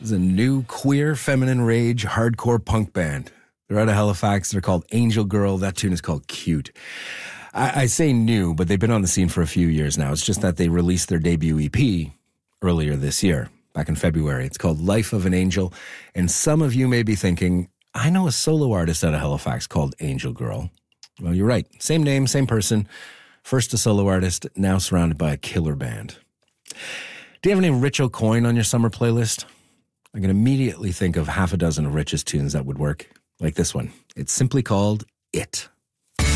is a new queer feminine rage hardcore punk band. They're out of Halifax. They're called Angel Girl. That tune is called Cute. I say new, but they've been on the scene for a few years now. It's just that they released their debut EP earlier this year, back in February. It's called Life of an Angel. And some of you may be thinking, I know a solo artist out of Halifax called Angel Girl. Well, you're right. Same name, same person. First a solo artist, now surrounded by a killer band. Do you have any Rich O'Coin on your summer playlist? I can immediately think of half a dozen of Rich's tunes that would work, like this one. It's simply called It.